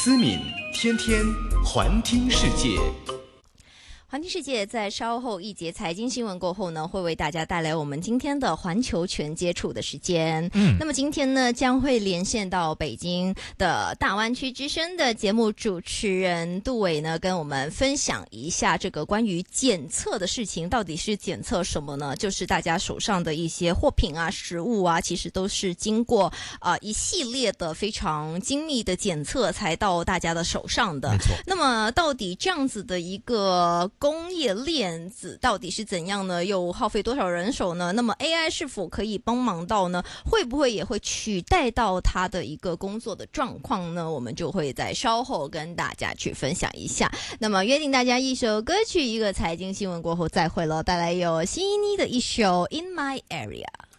思敏天天环听世界。 环听世界在稍后一节财经新闻过后呢，会为大家带来我们今天的环球全接触的时间。那么今天呢，将会连线到北京的大湾区之声的节目主持人杜伟呢，跟我们分享一下这个关于检测的事情。到底是检测什么呢？就是大家手上的一些货品啊、食物啊，其实都是经过一系列的非常精密的检测才到大家的手上的。 没错。 那么到底这样子的一个工业链子到底是怎样呢？又耗费多少人手呢？那么 AI 是否可以帮忙到呢？会不会也会取代到它的一个工作的状况呢？我们就会在稍后跟大家去分享一下。那么约定大家一首歌曲，一个财经新闻过后再会了，带来有悉尼的一首 In My Area。